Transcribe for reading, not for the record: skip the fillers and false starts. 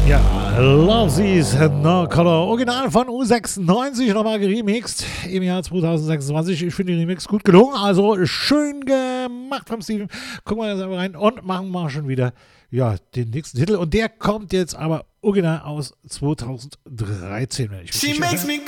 Ja, Love Seas No Color, Original von U96, nochmal geremixed im Jahr 2026. Ich finde den Remix gut gelungen, also schön gemacht vom Steven. Gucken wir jetzt einfach rein und machen mal schon wieder den nächsten Titel. Und der kommt jetzt aber original aus 2013, wenn ich mich nicht irre.